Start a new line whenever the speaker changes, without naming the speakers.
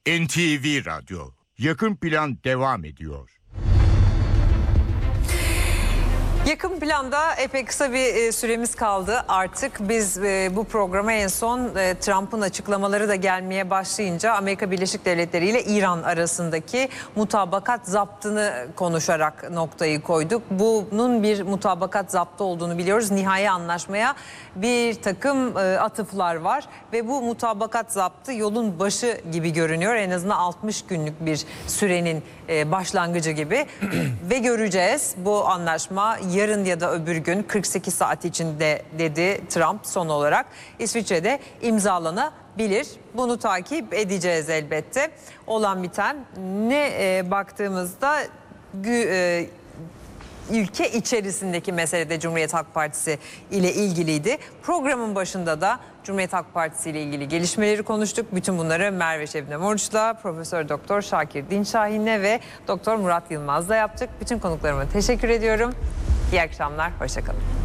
NTV Radyo, Yakın Plan devam ediyor.
Yakın planda epey kısa bir süremiz kaldı artık. Biz bu programa en son Trump'ın açıklamaları da gelmeye başlayınca Amerika Birleşik Devletleri ile İran arasındaki mutabakat zaptını konuşarak noktayı koyduk. Bunun bir mutabakat zaptı olduğunu biliyoruz. Nihai anlaşmaya bir takım atıflar var ve bu mutabakat zaptı yolun başı gibi görünüyor. En azından 60 günlük bir sürenin başlangıcı gibi ve göreceğiz bu anlaşma yarın ya da öbür gün 48 saat içinde dedi Trump son olarak İsviçre'de imzalanabilir. Bunu takip edeceğiz elbette. Olan biten ne baktığımızda ülke içerisindeki meselede Cumhuriyet Halk Partisi ile ilgiliydi. Programın başında da Cumhuriyet Halk Partisi ile ilgili gelişmeleri konuştuk. Bütün bunları Merve Şebnem Oruç'la, Profesör Doktor Şakir Dinşahin'le ve Doktor Murat Yılmaz'la yaptık. Bütün konuklarıma teşekkür ediyorum. İyi akşamlar, hoşça kalın.